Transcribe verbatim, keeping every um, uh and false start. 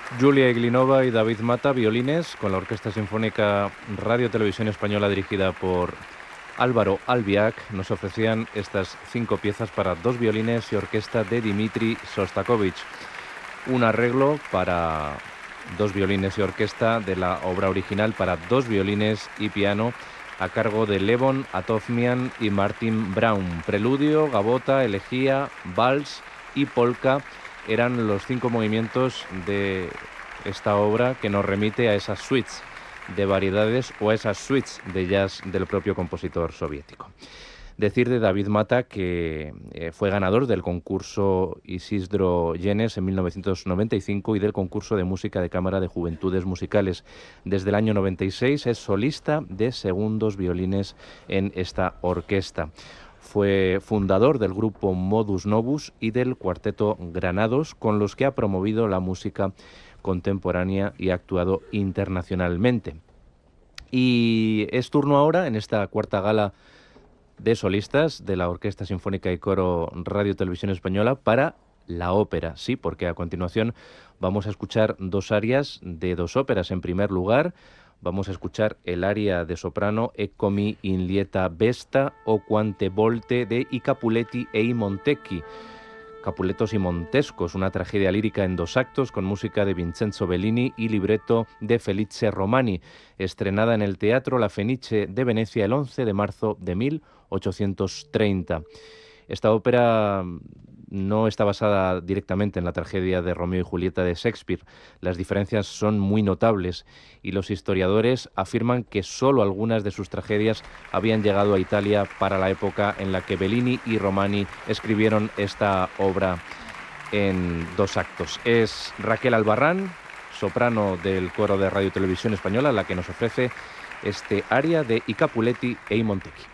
Julia Iglinova y David Mata, violines, con la Orquesta Sinfónica Radio Televisión Española dirigida por Álvaro Albiach, nos ofrecían estas cinco piezas para dos violines y orquesta de Dmitri Shostakovich. Un arreglo para dos violines y orquesta de la obra original para dos violines y piano a cargo de Levon Atovmian y Martin Braun. Preludio, gavota, elegía, vals y polka eran los cinco movimientos de esta obra que nos remite a esas suites de variedades o a esas suites de jazz del propio compositor soviético. Decir de David Mata que eh, fue ganador del concurso Isidro Yenes en mil novecientos noventa y cinco y del concurso de música de cámara de Juventudes Musicales. Desde el año noventa y seis es solista de segundos violines en esta orquesta. Fue fundador del grupo Modus Novus y del cuarteto Granados, con los que ha promovido la música contemporánea y ha actuado internacionalmente. Y es turno ahora, en esta cuarta gala de solistas de la Orquesta Sinfónica y Coro Radio Televisión Española, para la ópera. Sí, porque a continuación vamos a escuchar dos arias de dos óperas. En primer lugar, vamos a escuchar el aria de soprano Eccomi in lieta vesta o Quante volte de I Capuletti e i Montecchi. Capuletos y Montescos, una tragedia lírica en dos actos con música de Vincenzo Bellini y libreto de Felice Romani, estrenada en el Teatro La Fenice de Venecia el once de marzo de mil ochocientos treinta. Esta ópera no está basada directamente en la tragedia de Romeo y Julieta de Shakespeare. Las diferencias son muy notables y los historiadores afirman que solo algunas de sus tragedias habían llegado a Italia para la época en la que Bellini y Romani escribieron esta obra en dos actos. Es Raquel Albarrán, soprano del Coro de Radio Televisión Española, la que nos ofrece este aria de I Capuletti e i Montecchi.